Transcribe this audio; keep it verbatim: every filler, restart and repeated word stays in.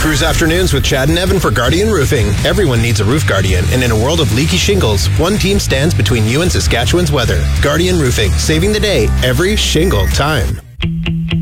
Cruise Afternoons with Chad and Evan for Guardian Roofing. Everyone needs a roof guardian, and in a world of leaky shingles, one team stands between you and Saskatchewan's weather. Guardian Roofing, saving the day every shingle time.